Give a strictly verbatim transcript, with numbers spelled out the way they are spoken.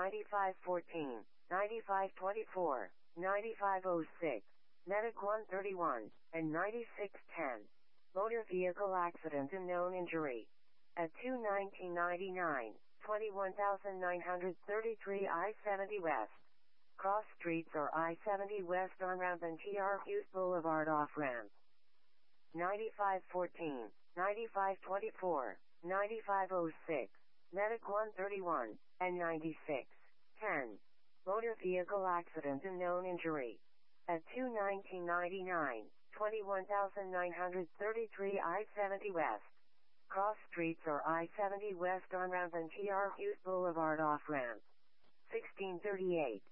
ninety-five fourteen, ninety-five twenty-four, ninety-five oh six, Medic one thirty-one, and ninety-six ten. Motor vehicle accident and known injury. At two nineteen ninety-nine, twenty-one thousand nine hundred thirty-three I seventy West. Cross streets or I seventy West on ramp and T R Hughes Boulevard off ramp. ninety-five fourteen, ninety-five twenty-four, ninety-five oh six, Medic one thirty-one, and ninety-six ten. Motor vehicle accident and known injury. At two nineteen ninety-nine, twenty-one thousand nine hundred thirty-three I seventy West. Cross streets or I seventy West on ramp and T R Hughes Boulevard off ramp. sixteen thirty-eight.